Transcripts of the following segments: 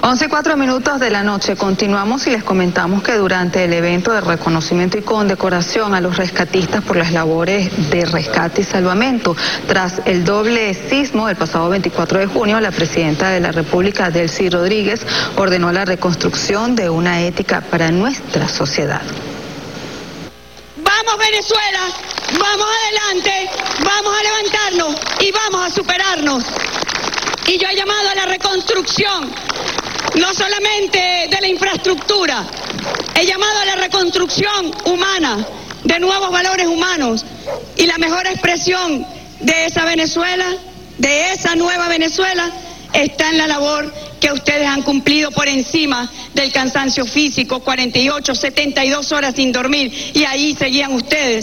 11:04 de la noche. Continuamos y les comentamos que durante el evento de reconocimiento y condecoración a los rescatistas por las labores de rescate y salvamento, tras el doble sismo del pasado 24 de junio, la presidenta de la República, Delcy Rodríguez, ordenó la reconstrucción de una ética para nuestra sociedad. Vamos Venezuela, vamos adelante, vamos a levantarnos y vamos a superarnos. Y yo he llamado a la reconstrucción, no solamente de la infraestructura, he llamado a la reconstrucción humana, de nuevos valores humanos. Y la mejor expresión de esa Venezuela, de esa nueva Venezuela, está en la labor que ustedes han cumplido por encima del cansancio físico, 48, 72 horas sin dormir, y ahí seguían ustedes.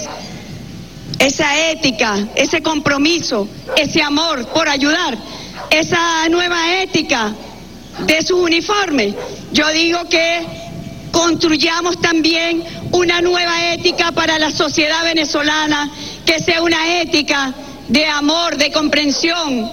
Esa ética, ese compromiso, ese amor por ayudar, esa nueva ética de sus uniformes. Yo digo que construyamos también una nueva ética para la sociedad venezolana, que sea una ética de amor, de comprensión,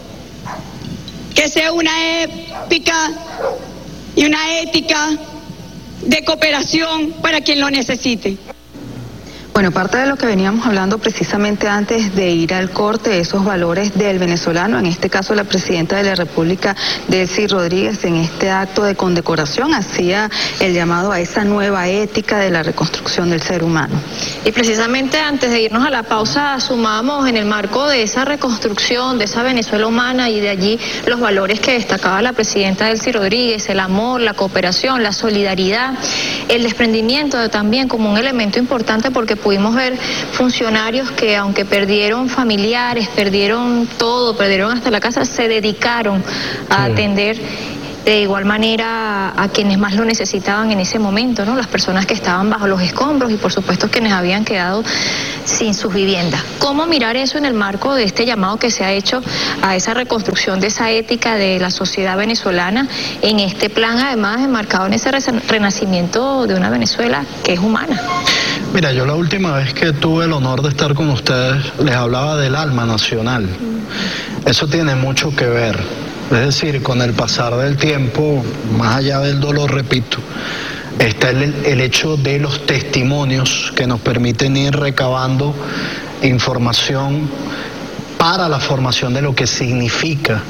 que sea una ética y una ética de cooperación para quien lo necesite. Bueno, parte de lo que veníamos hablando precisamente antes de ir al corte, esos valores del venezolano, en este caso la presidenta de la República, Delcy Rodríguez, en este acto de condecoración hacía el llamado a esa nueva ética de la reconstrucción del ser humano. Y precisamente antes de irnos a la pausa sumamos en el marco de esa reconstrucción, de esa Venezuela humana, y de allí los valores que destacaba la presidenta Delcy Rodríguez: el amor, la cooperación, la solidaridad, el desprendimiento también como un elemento importante, porque pudimos ver funcionarios que, aunque perdieron familiares, perdieron todo, perdieron hasta la casa, se dedicaron a atender de igual manera a quienes más lo necesitaban en ese momento, ¿no? Las personas que estaban bajo los escombros y por supuesto quienes habían quedado sin sus viviendas. ¿Cómo mirar eso en el marco de este llamado que se ha hecho a esa reconstrucción de esa ética de la sociedad venezolana, en este plan además enmarcado en ese renacimiento de una Venezuela que es humana? Mira, yo la última vez que tuve el honor de estar con ustedes les hablaba del alma nacional. Eso tiene mucho que ver. Es decir, con el pasar del tiempo, más allá del dolor, repito, está el hecho de los testimonios que nos permiten ir recabando información para la formación de lo que significa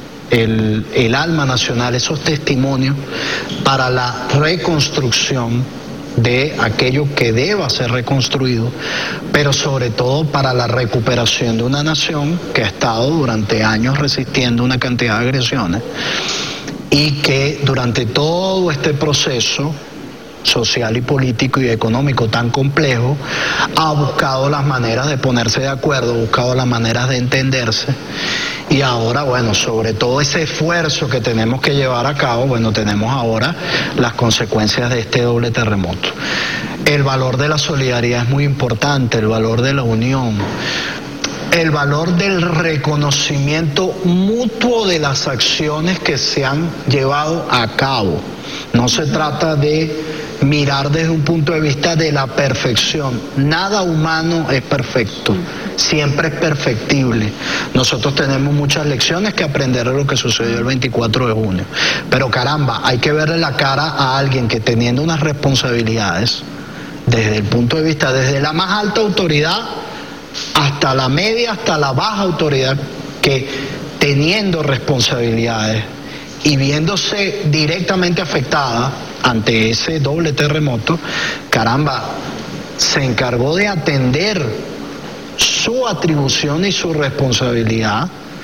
el alma nacional, esos testimonios para la reconstrucción de aquello que deba ser reconstruido, pero sobre todo para la recuperación de una nación que ha estado durante años resistiendo una cantidad de agresiones y que durante todo este proceso social y político y económico tan complejo ha buscado las maneras de ponerse de acuerdo, ha buscado las maneras de entenderse. Y ahora, bueno, sobre todo ese esfuerzo que tenemos que llevar a cabo, bueno, tenemos ahora las consecuencias de este doble terremoto. El valor de la solidaridad es muy importante, el valor de la unión, el valor del reconocimiento mutuo de las acciones que se han llevado a cabo. No se trata de mirar desde un punto de vista de la perfección. Nada humano es perfecto, siempre es perfectible. Nosotros tenemos muchas lecciones que aprender de lo que sucedió el 24 de junio. Pero caramba, hay que verle la cara a alguien que, teniendo unas responsabilidades, desde el punto de vista, desde la más alta autoridad hasta la media, hasta la baja autoridad, que teniendo responsabilidades y viéndose directamente afectada ante ese doble terremoto, caramba, se encargó de atender su atribución y su responsabilidad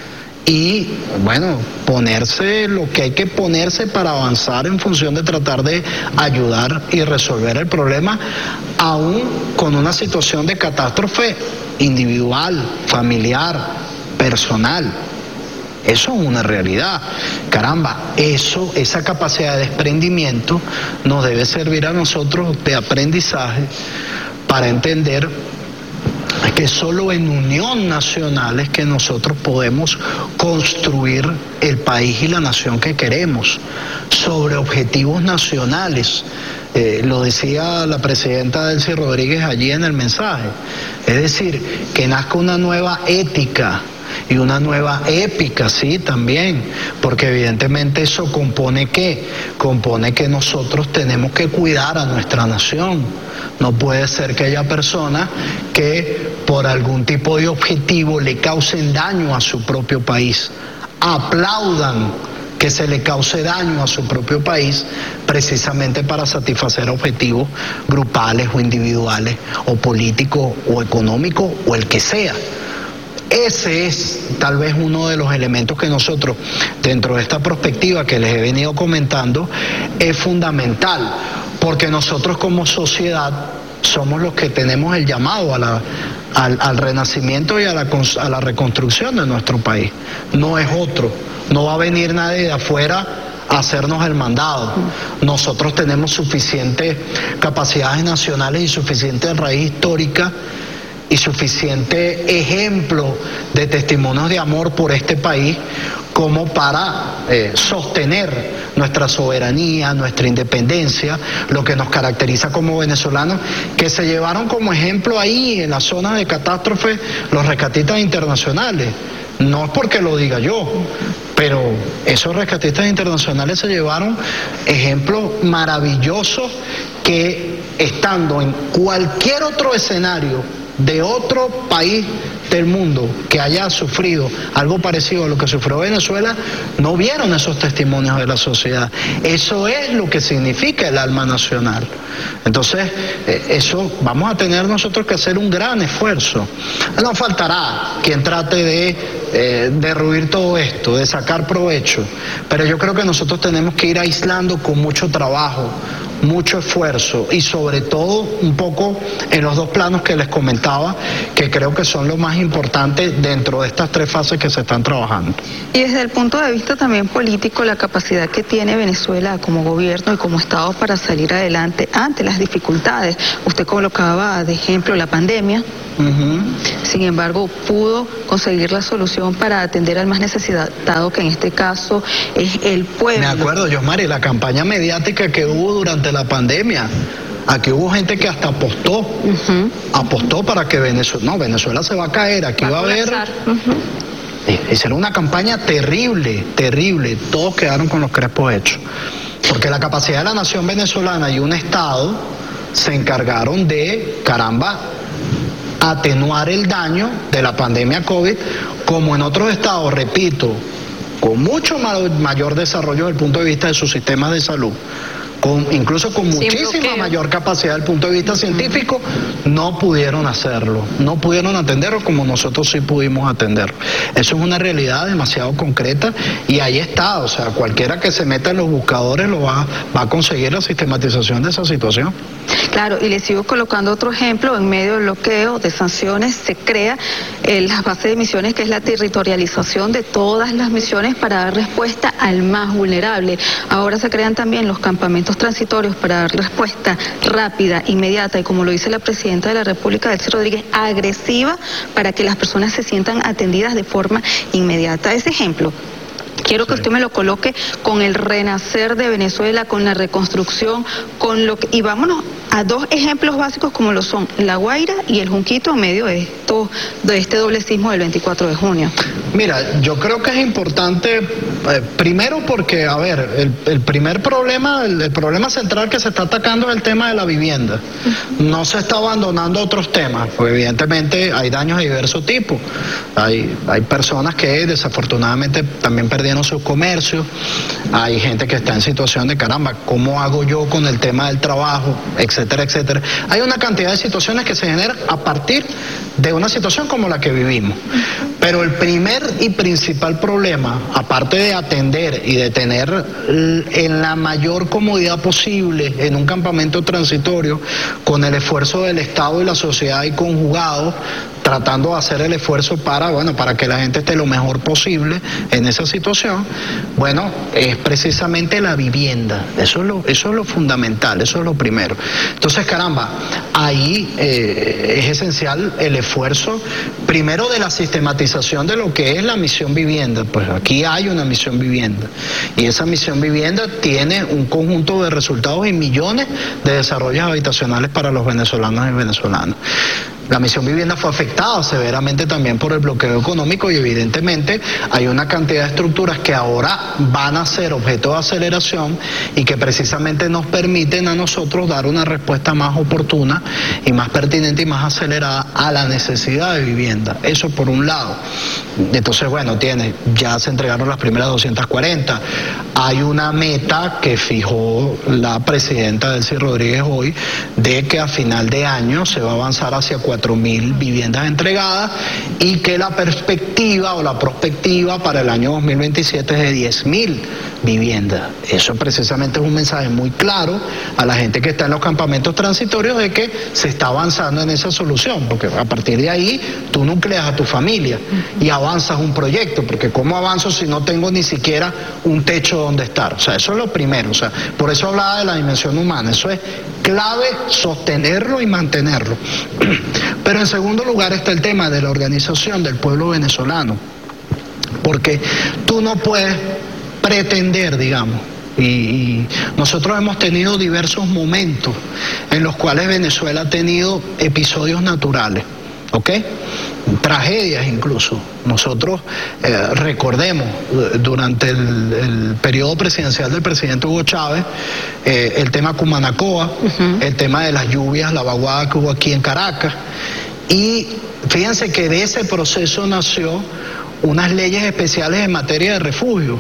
y, bueno, ponerse lo que hay que ponerse para avanzar en función de tratar de ayudar y resolver el problema, aún con una situación de catástrofe individual, familiar, personal. Eso es una realidad. Caramba, esa capacidad de desprendimiento nos debe servir a nosotros de aprendizaje para entender que solo en unión nacional es que nosotros podemos construir el país y la nación que queremos, sobre objetivos nacionales. Lo decía la presidenta Delcy Rodríguez allí en el mensaje. Es decir, que nazca una nueva ética y una nueva épica, sí, también, porque evidentemente eso compone ¿qué? Compone que nosotros tenemos que cuidar a nuestra nación. No puede ser que haya personas que por algún tipo de objetivo le causen daño a su propio país, aplaudan que se le cause daño a su propio país precisamente para satisfacer objetivos grupales o individuales o políticos o económicos o el que sea. Ese es tal vez uno de los elementos que nosotros, dentro de esta perspectiva que les he venido comentando, es fundamental, porque nosotros como sociedad somos los que tenemos el llamado al renacimiento y a la reconstrucción de nuestro país. No es otro, no va a venir nadie de afuera a hacernos el mandado. Nosotros tenemos suficientes capacidades nacionales y suficiente raíz histórica y suficiente ejemplo de testimonios de amor por este país como para sostener nuestra soberanía, nuestra independencia, lo que nos caracteriza como venezolanos, que se llevaron como ejemplo ahí en la zona de catástrofe los rescatistas internacionales. No es porque lo diga yo, pero esos rescatistas internacionales se llevaron ejemplos maravillosos que, estando en cualquier otro escenario de otro país del mundo que haya sufrido algo parecido a lo que sufrió Venezuela, no vieron esos testimonios de la sociedad. Eso es lo que significa el alma nacional. Entonces, eso vamos a tener nosotros que hacer un gran esfuerzo. No faltará quien trate de derruir todo esto, de sacar provecho, pero yo creo que nosotros tenemos que ir aislando con mucho trabajo, mucho esfuerzo y sobre todo un poco en los dos planos que les comentaba, que creo que son los más importantes dentro de estas tres fases que se están trabajando. Y desde el punto de vista también político, la capacidad que tiene Venezuela como gobierno y como Estado para salir adelante ante las dificultades. Usted colocaba de ejemplo la pandemia. Sin embargo, pudo conseguir la solución para atender al más necesitado, que en este caso es el pueblo. Me acuerdo, Yosmari, la campaña mediática que hubo durante la pandemia. Aquí hubo gente que hasta apostó para que Venezuela se va a caer, aquí va a haber... Hicieron una campaña terrible, terrible, todos quedaron con los crespos hechos, porque la capacidad de la nación venezolana y un Estado se encargaron de, atenuar el daño de la pandemia COVID, como en otros estados, repito, con mucho mayor desarrollo desde el punto de vista de sus sistemas de salud, incluso con muchísima mayor capacidad desde el punto de vista científico, no pudieron hacerlo, no pudieron atenderlo como nosotros sí pudimos atenderlo. Eso es una realidad demasiado concreta y ahí está, o sea, cualquiera que se meta en los buscadores lo va a conseguir la sistematización de esa situación. Claro, y le sigo colocando otro ejemplo: en medio del bloqueo de sanciones se crea la base de misiones, que es la territorialización de todas las misiones para dar respuesta al más vulnerable. Ahora se crean también los campamentos transitorios para dar respuesta rápida, inmediata y, como lo dice la presidenta de la República, Delcy Rodríguez, agresiva, para que las personas se sientan atendidas de forma inmediata. Ese ejemplo quiero que usted me lo coloque con el renacer de Venezuela, con la reconstrucción, y vámonos a dos ejemplos básicos como lo son La Guaira y el Junquito en medio de este doble sismo del 24 de junio. Mira, yo creo que es importante, primero porque, a ver, el primer problema, el problema central que se está atacando es el tema de la vivienda. No se está abandonando otros temas, porque evidentemente hay daños de diversos tipos. Hay personas que desafortunadamente también perdieron sus comercios, hay gente que está en situación de ¿cómo hago yo con el tema del trabajo? Etcétera, etcétera. Hay una cantidad de situaciones que se generan a partir de una situación como la que vivimos. Pero el primer y principal problema, aparte de atender y de tener en la mayor comodidad posible en un campamento transitorio, con el esfuerzo del Estado y la sociedad ahí conjugados, tratando de hacer el esfuerzo para que la gente esté lo mejor posible en esa situación, es precisamente la vivienda. Eso es lo fundamental, eso es lo primero. Entonces, ahí es esencial el esfuerzo, primero, de la sistematización de lo que es la misión vivienda. Pues aquí hay una misión vivienda, y esa misión vivienda tiene un conjunto de resultados y millones de desarrollos habitacionales para los venezolanos y venezolanas. La Misión Vivienda fue afectada severamente también por el bloqueo económico y evidentemente hay una cantidad de estructuras que ahora van a ser objeto de aceleración y que precisamente nos permiten a nosotros dar una respuesta más oportuna y más pertinente y más acelerada a la necesidad de vivienda. Eso por un lado. Entonces, bueno, ya se entregaron las primeras 240. Hay una meta que fijó la presidenta Delcy Rodríguez hoy de que a final de año se va a avanzar hacia 4.000 viviendas entregadas y que la perspectiva o la prospectiva para el año 2027 es de 10.000 viviendas. Eso precisamente es un mensaje muy claro a la gente que está en los campamentos transitorios de que se está avanzando en esa solución, porque a partir de ahí tú nucleas a tu familia y avanzas un proyecto, porque ¿cómo avanzo si no tengo ni siquiera un techo donde estar? O sea, eso es lo primero. O sea, por eso hablaba de la dimensión humana. Eso es clave, sostenerlo y mantenerlo. Pero en segundo lugar está el tema de la organización del pueblo venezolano, porque tú no puedes pretender, digamos, y nosotros hemos tenido diversos momentos en los cuales Venezuela ha tenido episodios naturales, ¿ok? Tragedias incluso. Nosotros recordemos durante el periodo presidencial del presidente Hugo Chávez el tema Cumanacoa, el tema de las lluvias, la vaguada que hubo aquí en Caracas, y fíjense que de ese proceso nació unas leyes especiales en materia de refugio,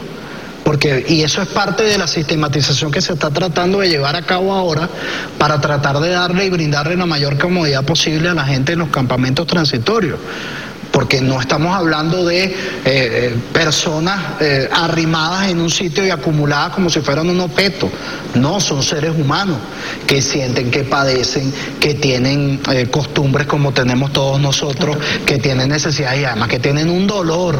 y eso es parte de la sistematización que se está tratando de llevar a cabo ahora para tratar de darle y brindarle la mayor comodidad posible a la gente en los campamentos transitorios. Porque no estamos hablando de personas arrimadas en un sitio y acumuladas como si fueran un objeto. No, son seres humanos que sienten, que padecen, que tienen costumbres como tenemos todos nosotros, que tienen necesidades y además que tienen un dolor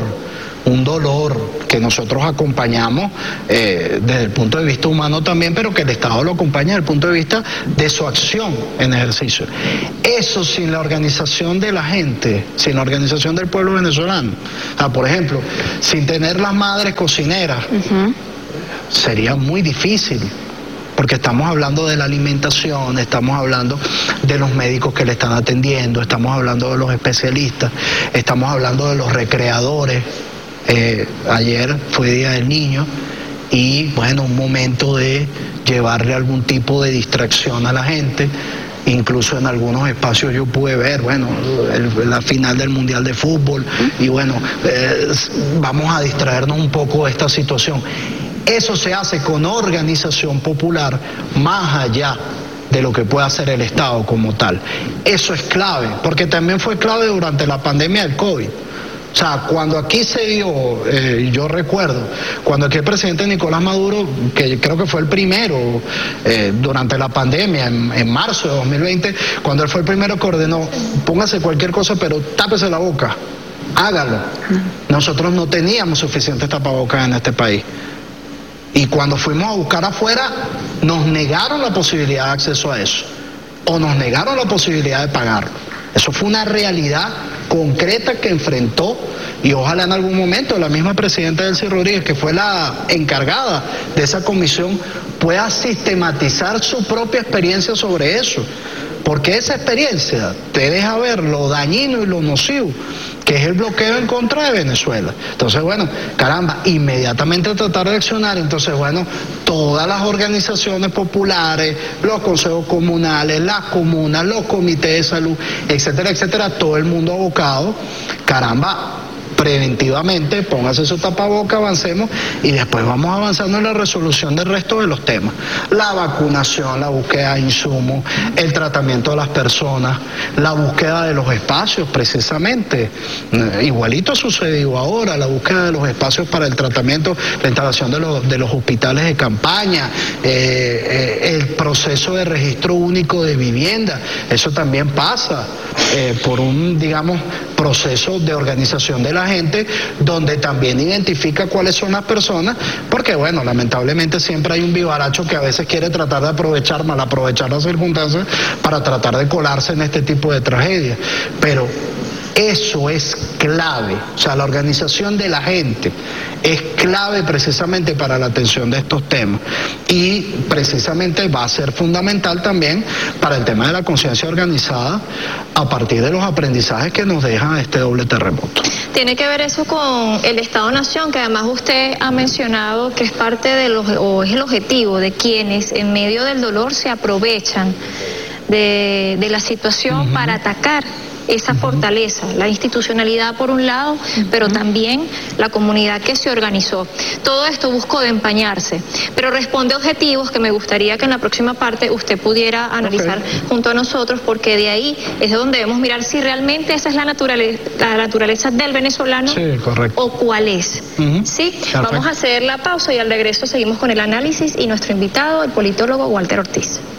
que nosotros acompañamos desde el punto de vista humano también, pero que el Estado lo acompaña desde el punto de vista de su acción en ejercicio. Eso sin la organización de la gente, sin la organización del pueblo venezolano. O sea, por ejemplo, sin tener las madres cocineras, sería muy difícil. Porque estamos hablando de la alimentación, estamos hablando de los médicos que le están atendiendo, estamos hablando de los especialistas, estamos hablando de los recreadores. Ayer fue Día del Niño y bueno, un momento de llevarle algún tipo de distracción a la gente. Incluso en algunos espacios yo pude ver, bueno, la final del Mundial de Fútbol y bueno, vamos a distraernos un poco de esta situación. Eso se hace con organización popular más allá de lo que puede hacer el Estado como tal. Eso es clave, porque también fue clave durante la pandemia del COVID. O sea, cuando aquí se dio, yo recuerdo, cuando aquí el presidente Nicolás Maduro, que creo que fue el primero durante la pandemia, en marzo de 2020, cuando él fue el primero que ordenó, póngase cualquier cosa, pero tápese la boca, hágalo. Nosotros no teníamos suficientes tapabocas en este país. Y cuando fuimos a buscar afuera, nos negaron la posibilidad de acceso a eso, o nos negaron la posibilidad de pagarlo. Eso fue una realidad concreta que enfrentó, y ojalá en algún momento la misma presidenta Delcy Rodríguez, que fue la encargada de esa comisión, pueda sistematizar su propia experiencia sobre eso, porque esa experiencia te deja ver lo dañino y lo nocivo que es el bloqueo en contra de Venezuela. Entonces, bueno, caramba, inmediatamente tratar de accionar. Entonces, bueno, todas las organizaciones populares, los consejos comunales, las comunas, los comités de salud, etcétera, etcétera, todo el mundo abocado, caramba, preventivamente, póngase su tapaboca, avancemos y después vamos avanzando en la resolución del resto de los temas. La vacunación, la búsqueda de insumos, el tratamiento de las personas, la búsqueda de los espacios precisamente. Igualito ha sucedido ahora, la búsqueda de los espacios para el tratamiento, la instalación de los hospitales de campaña, el proceso de registro único de vivienda, eso también pasa por un, digamos, proceso de organización de la gente, donde también identifica cuáles son las personas, porque bueno, lamentablemente siempre hay un vivaracho que a veces quiere tratar de aprovechar, mal aprovechar las circunstancias para tratar de colarse en este tipo de tragedias, pero Eso es clave, o sea, la organización de la gente es clave precisamente para la atención de estos temas y precisamente va a ser fundamental también para el tema de la conciencia organizada a partir de los aprendizajes que nos deja este doble terremoto. Tiene que ver eso con el Estado-Nación, que además usted ha mencionado que es parte de o es el objetivo de quienes en medio del dolor se aprovechan de la situación para atacar esa fortaleza, la institucionalidad por un lado, pero también la comunidad que se organizó. Todo esto buscó de empañarse, pero responde a objetivos que me gustaría que en la próxima parte usted pudiera analizar junto a nosotros, porque de ahí es donde debemos mirar si realmente esa es la naturaleza del venezolano, o cuál es. ¿Sí? Vamos a hacer la pausa y al regreso seguimos con el análisis y nuestro invitado, el politólogo Walter Ortiz.